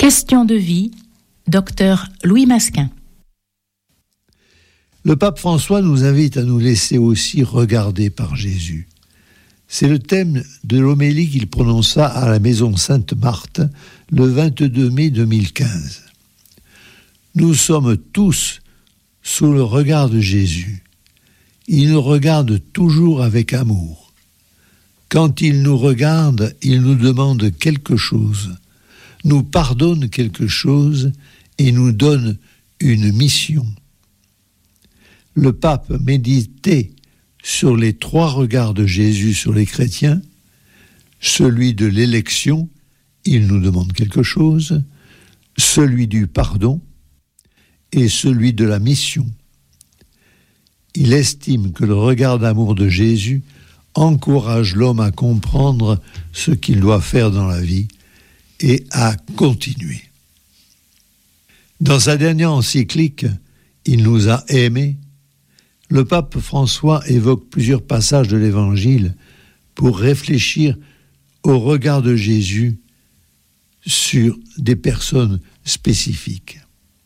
Question de vie, Dr Louis Masquin. Le pape François nous invite à nous laisser aussi regarder par Jésus. C'est le thème de l'homélie qu'il prononça à la Maison Sainte-Marthe le 22 mai 2015. Nous sommes tous sous le regard de Jésus. Il nous regarde toujours avec amour. Quand il nous regarde, il nous demande quelque chose, nous pardonne quelque chose et nous donne une mission. Le pape méditait sur les 3 regards de Jésus sur les chrétiens, celui de l'élection, il nous demande quelque chose, celui du pardon et celui de la mission. Il estime que le regard d'amour de Jésus encourage l'homme à comprendre ce qu'il doit faire dans la vie et à continuer. Dans sa dernière encyclique, Il nous a aimés, le pape François évoque plusieurs passages de l'Évangile pour réfléchir au regard de Jésus sur des personnes spécifiques.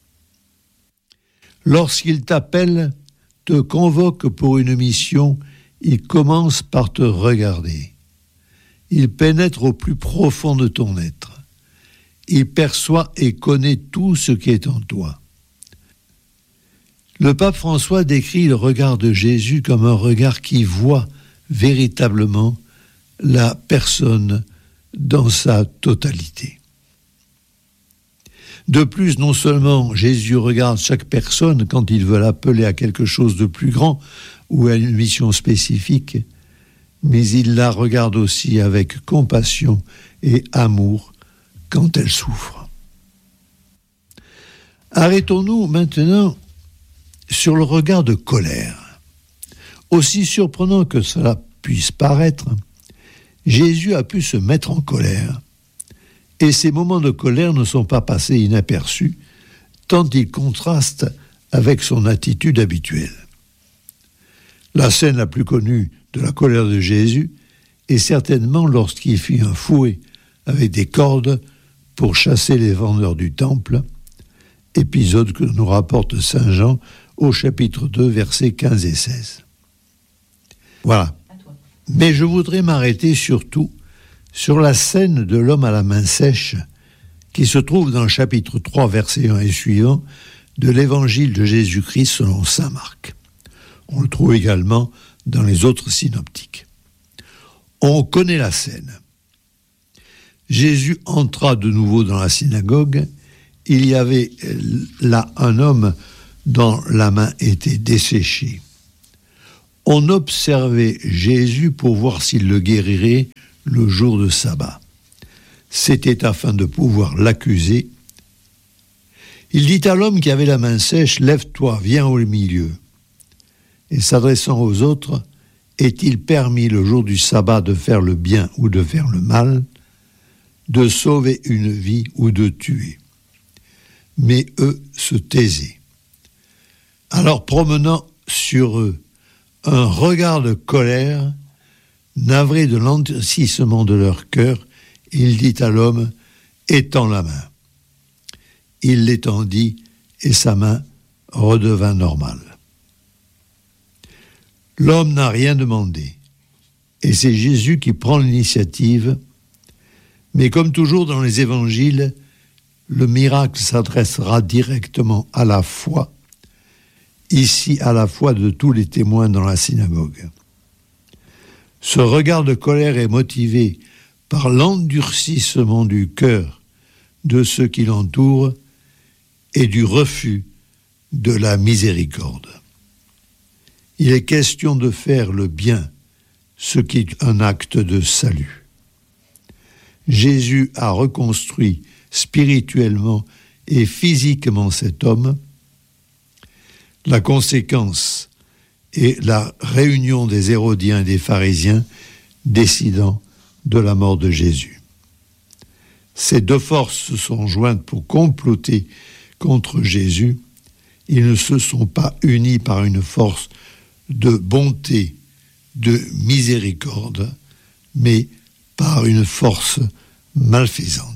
Lorsqu'il t'appelle, te convoque pour une mission, il commence par te regarder. Il pénètre au plus profond de ton être. Il perçoit et connaît tout ce qui est en toi. Le pape François décrit le regard de Jésus comme un regard qui voit véritablement la personne dans sa totalité. De plus, non seulement Jésus regarde chaque personne quand il veut l'appeler à quelque chose de plus grand ou à une mission spécifique, mais il la regarde aussi avec compassion et amour quand elle souffre. Arrêtons-nous maintenant sur le regard de colère. Aussi surprenant que cela puisse paraître, Jésus a pu se mettre en colère. Et ces moments de colère ne sont pas passés inaperçus, tant ils contrastent avec son attitude habituelle. La scène la plus connue de la colère de Jésus est certainement lorsqu'il fit un fouet avec des cordes pour chasser les vendeurs du temple, épisode que nous rapporte Saint Jean au chapitre 2, versets 15 et 16. Voilà. Mais je voudrais m'arrêter surtout sur la scène de l'homme à la main sèche qui se trouve dans le chapitre 3, versets 1 et suivant de l'évangile de Jésus-Christ selon saint Marc. On le trouve également dans les autres synoptiques. On connaît la scène. Jésus entra de nouveau dans la synagogue. Il y avait là un homme dont la main était desséchée. On observait Jésus pour voir s'il le guérirait le jour de sabbat. C'était afin de pouvoir l'accuser. Il dit à l'homme qui avait la main sèche, « Lève-toi, viens au milieu. » Et s'adressant aux autres, « Est-il permis le jour du sabbat de faire le bien ou de faire le mal, de sauver une vie ou de tuer ?» Mais eux se taisaient. Alors promenant sur eux un regard de colère, navré de l'endurcissement de leur cœur, il dit à l'homme, « Étends la main. » Il l'étendit et sa main redevint normale. L'homme n'a rien demandé et c'est Jésus qui prend l'initiative, mais comme toujours dans les évangiles, le miracle s'adressera directement à la foi, ici à la foi de tous les témoins dans la synagogue. Ce regard de colère est motivé par l'endurcissement du cœur de ceux qui l'entourent et du refus de la miséricorde. Il est question de faire le bien, ce qui est un acte de salut. Jésus a reconstruit spirituellement et physiquement cet homme. La conséquence est la réunion des Hérodiens et des pharisiens décidant de la mort de Jésus. Ces deux forces se sont jointes pour comploter contre Jésus. Ils ne se sont pas unis par une force de bonté, de miséricorde, mais par une force malfaisante.